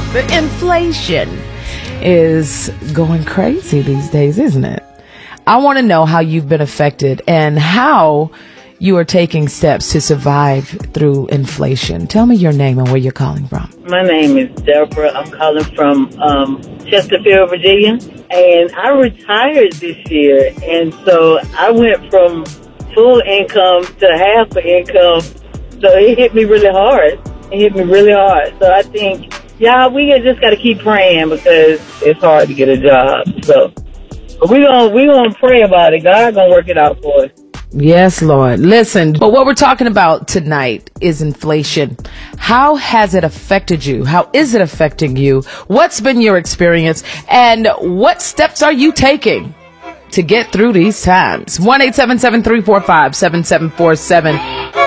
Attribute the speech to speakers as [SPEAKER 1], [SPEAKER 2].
[SPEAKER 1] The inflation is going crazy these days, isn't it? I want to know how you've been affected and how you are taking steps to survive through inflation. Tell me your name and where you're calling from.
[SPEAKER 2] My name is Deborah. I'm calling from Chesterfield, Virginia. And I retired this year. And so I went from full income to half an income. So it hit me really hard. So I think, we just got to keep praying because it's hard to get a job. So we're gonna pray about it. God gonna work it out for us.
[SPEAKER 1] Yes, Lord. Listen, but what we're talking about tonight is inflation. How has it affected you? How is it affecting you? What's been your experience? And what steps are you taking to get through these times? 1-877-345-7747.